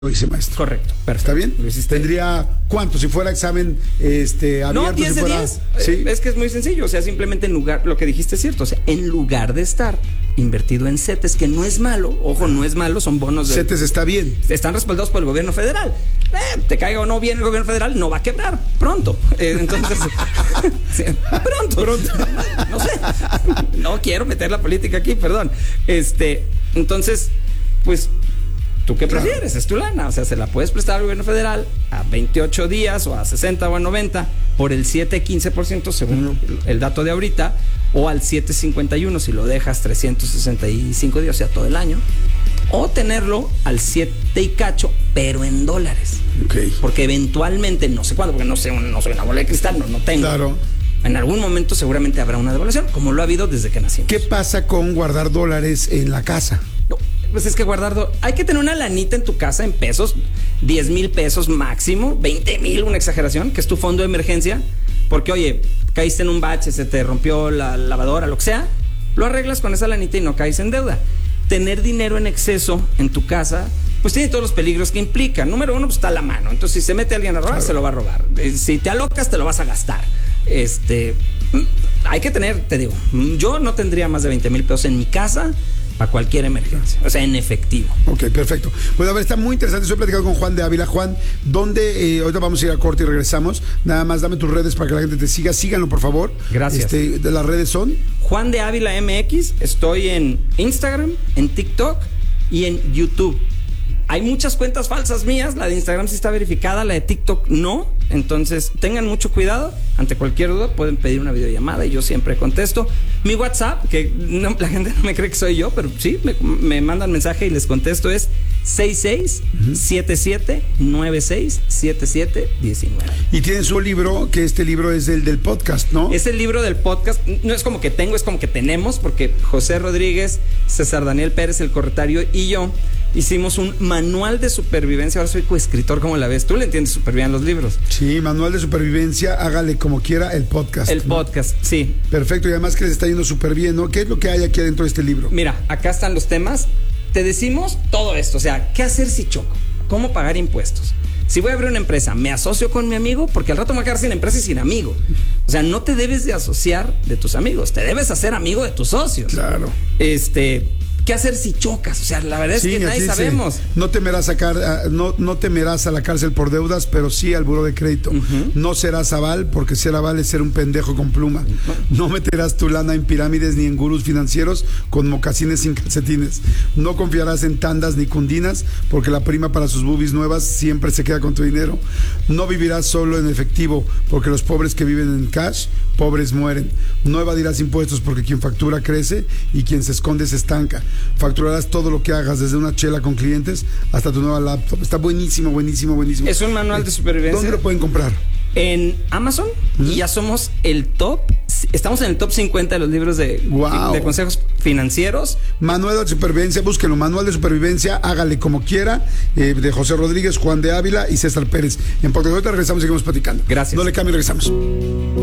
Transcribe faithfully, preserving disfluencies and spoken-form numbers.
Lo hice, maestro. Correcto, perfecto. ¿Está bien? Lo hiciste. ¿Tendría cuánto? Si fuera examen este, abierto. No, diez si de fuera... diez. ¿Sí? Es que es muy sencillo. O sea, simplemente en lugar, lo que dijiste es cierto. O sea, en lugar de estar invertido en CETES, que no es malo, ojo, no es malo, son bonos de. CETES está bien. Están respaldados por el gobierno federal. Eh, te caiga o no bien el gobierno federal, no va a quebrar pronto. Eh, entonces, sí, pronto. Pronto. No sé. No quiero meter la política aquí, perdón. Este, entonces, pues. ¿Tú qué Claro. prefieres? Es tu lana. O sea, se la puedes prestar al gobierno federal a veintiocho días o a sesenta o a noventa por el siete quince por ciento según uh-huh. el dato de ahorita, o al siete cincuenta y uno si lo dejas trescientos sesenta y cinco días, o sea, todo el año, o tenerlo al siete y cacho, pero en dólares. Okay. Porque eventualmente, no sé cuándo, porque no sé, no soy una bola de cristal, no, no tengo. Claro. En algún momento seguramente habrá una devaluación, como lo ha habido desde que nacimos. ¿Qué pasa con guardar dólares en la casa? No, pues es que guardar, do- hay que tener una lanita en tu casa en pesos, diez mil pesos máximo, veinte mil, una exageración, que es tu fondo de emergencia, porque oye, caíste en un bache, se te rompió la lavadora, lo que sea, lo arreglas con esa lanita y no caes en deuda. Tener dinero en exceso en tu casa, pues tiene todos los peligros que implica. Número uno, pues está a la mano, entonces si se mete alguien a robar, claro, se lo va a robar. Eh, Si te alocas, te lo vas a gastar. Este, hay que tener, te digo, yo no tendría más de veinte mil pesos en mi casa a cualquier emergencia, o sea, en efectivo. Ok, perfecto. Pues a ver, está muy interesante. Estoy platicando con Juan de Ávila. Juan, ¿dónde? Eh, ahorita vamos a ir a corte y regresamos. Nada más dame tus redes para que la gente te siga. Síganlo, por favor. Gracias. Este, de las redes son Juan de Ávila M X. Estoy en Instagram, en TikTok y en YouTube. Hay muchas cuentas falsas mías. La de Instagram sí está verificada, la de TikTok no. Entonces tengan mucho cuidado. Ante cualquier duda pueden pedir una videollamada y yo siempre contesto. Mi WhatsApp, que no, la gente no me cree que soy yo, pero sí, me, me mandan mensaje y les contesto, es seis seis siete siete nueve seis siete siete uno nueve. Y tienen su libro, que este libro es el del podcast, ¿no? Es el libro del podcast. No es como que tengo, es como que tenemos, porque José Rodríguez, César Daniel Pérez, el corretario, y yo hicimos un manual de supervivencia. Ahora soy coescritor, ¿cómo la ves? Tú le entiendes súper bien los libros. Sí, manual de supervivencia, hágale como quiera el podcast. El ¿no? podcast, sí. Perfecto, y además que les está yendo súper bien, ¿no? ¿Qué es lo que hay aquí adentro de este libro? Mira, acá están los temas. Te decimos todo esto, o sea, ¿qué hacer si choco? ¿Cómo pagar impuestos? Si voy a abrir una empresa, ¿me asocio con mi amigo? Porque al rato me voy a quedar sin empresa y sin amigo. O sea, no te debes de asociar de tus amigos, te debes hacer amigo de tus socios. Claro. Este... ¿Qué hacer si chocas? O sea, la verdad es Sí, que nadie dice, sabemos. No temerás sacar, uh, no, no temerás a la cárcel por deudas, pero sí al buró de crédito. Uh-huh. No serás aval, porque ser aval es ser un pendejo con pluma. Uh-huh. No meterás tu lana en pirámides ni en gurús financieros con mocasines sin calcetines. No confiarás en tandas ni cundinas, porque la prima para sus boobies nuevas siempre se queda con tu dinero. No vivirás solo en efectivo, porque los pobres que viven en cash, pobres mueren. No evadirás impuestos, porque quien factura crece y quien se esconde se estanca. Facturarás todo lo que hagas, desde una chela con clientes hasta tu nueva laptop. Está buenísimo, buenísimo, buenísimo. Es un manual de supervivencia. ¿Dónde lo pueden comprar? En Amazon. ¿Mm? Y ya somos el top. Estamos en el top cincuenta de los libros de, wow. de consejos financieros. Manual de supervivencia, búsquenlo. Manual de supervivencia, hágale como quiera. Eh, de José Rodríguez, Juan de Ávila y César Pérez. En Podcast ahorita regresamos y seguimos platicando. Gracias. No le cambien, regresamos.